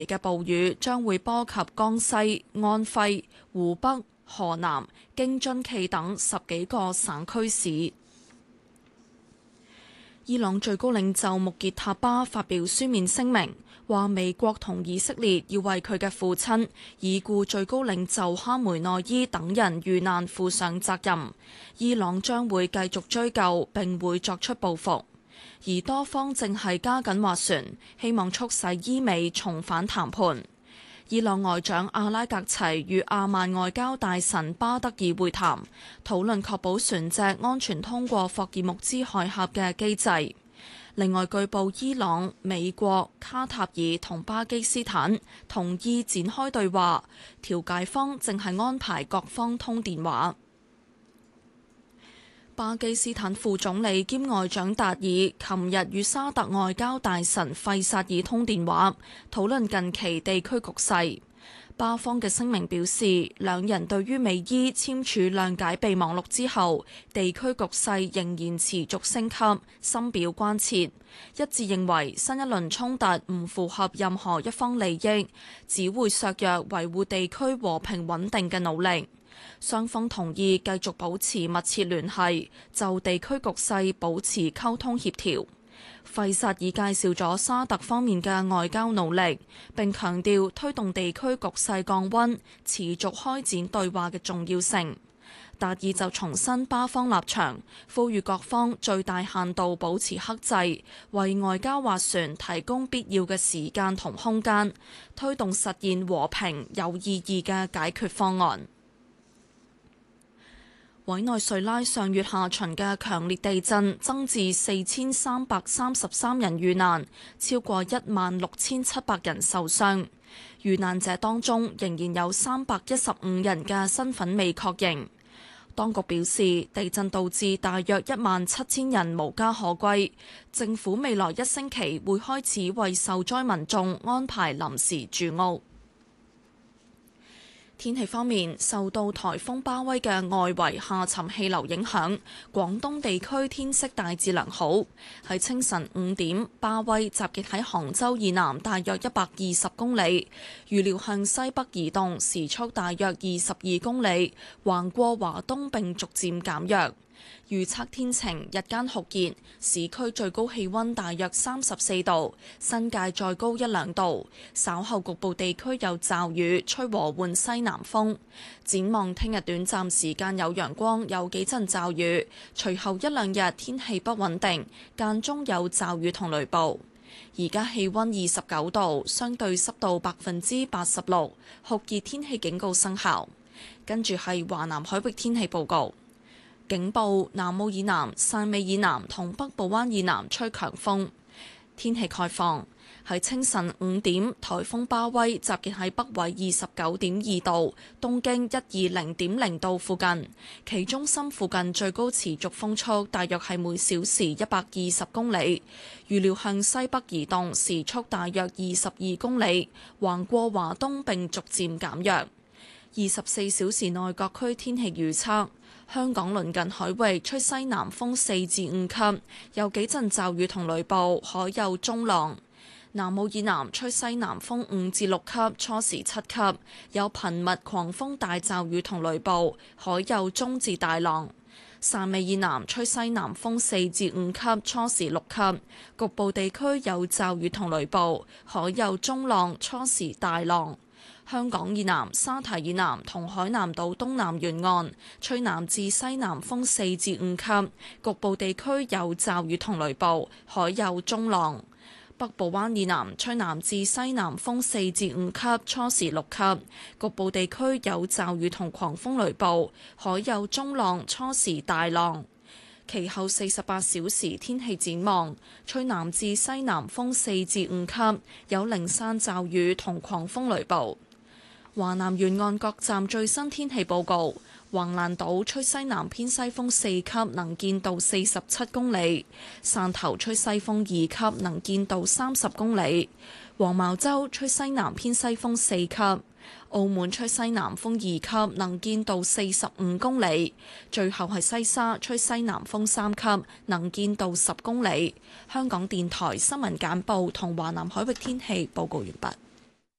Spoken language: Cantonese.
嘅暴雨將會波及江西、安徽、湖北、河南、京津冀等10幾個省區市。伊朗最高領袖穆傑塔巴發表書面聲明，話美國同以色列要為佢嘅父親已故最高領袖哈梅內伊等人遇難負上責任。伊朗將會繼續追究並會作出報復，而多方正係加緊斡旋，希望促使伊美重返談判。伊朗外長阿拉格齊與阿曼外交大臣巴德爾會談，討論確保船隻安全通過霍爾木茲海峽嘅機制。另外，據報伊朗、美國、卡塔爾同巴基斯坦同意展開對話，調解方正係安排各方通電話。巴基斯坦副總理兼外長達爾琴日與沙特外交大臣費薩爾通電話，討論近期地區局勢。巴方嘅聲明表示，兩人對於美伊簽署諒解備忘錄之後，地區局勢仍然持續升級，深表關切，一致認為新一輪衝突唔符合任何一方利益，只會削弱維護地區和平穩定嘅努力。雙方同意繼續保持密切聯繫，就地區局勢保持溝通協調。費薩爾介紹咗沙特方面嘅外交努力，並強調推動地區局勢降溫、持續開展對話嘅重要性。達爾就重申巴方立場，呼籲各方最大限度保持克制，為外交斡旋提供必要嘅時間同空間，推動實現和平有意義嘅解決方案。委內瑞拉上月下旬嘅強烈地震增至4333人遇難，超過16700人受傷。遇難者當中仍然有315人嘅身份未確認。當局表示，地震導致大約17000人無家可歸，政府未來1星期會開始為受災民眾安排臨時住屋。天氣方面，受到颱風巴威嘅外圍下沉氣流影響，廣東地區天色大致良好。喺清晨5點，巴威集結喺杭州以南大約120公里，預料向西北移動，時速大約22公里，橫過華東並逐漸減弱。預測天晴，日間酷熱，市區最高氣溫大約34度，新界再高1-2度。稍後局部地區有驟雨，吹和緩西南風。展望聽日短暫時間有陽光，有幾陣驟雨，隨後1-2日天氣不穩定，間中有驟雨同雷暴。而家氣溫29度，相對濕度86%，酷熱天氣警告生效。跟住係華南海域天氣報告。警報：南澳以南、汕尾以南同北部灣以南吹強風。天氣概況：喺清晨5點，颱風巴威集結喺北緯29.2度、東經120.0度附近，其中心附近最高持續風速大約係每小時120公里，預料向西北移動，時速大約22公里，橫過華東並逐漸減弱。24小時內各區天氣預測。香港鄰近海域吹西南風4至5級，有幾陣驟雨同雷暴，海有中浪。南澳以南吹西南風5至6級，初時7級，有頻密狂風大驟雨同雷暴，海有中至大浪。汕尾以南吹西南風4至5級，初時6級，局部地區有驟雨同雷暴，海有中浪，初時大浪。香港以南、沙堤以南同海南島東南沿岸吹南至西南風4至5級，局部地區有驟雨同雷暴，海有中浪。北部灣以南吹南至西南風4至5級，初時6級，局部地區有驟雨同狂風雷暴，海有中浪，初時大浪。其後48小時天氣展望，吹南至西南風4至5級，有零散驟雨同狂風雷暴。華南沿岸各站最新天氣報告：橫瀾島吹西南偏西風4級，能見度47公里；汕頭吹西風2級，能見度30公里；黃茅洲吹西南偏西風4級；澳門吹西南風2級，能見度45公里；最後係西沙吹西南風3級，能見度10公里。香港電台新聞簡報同華南海域天氣報告完畢。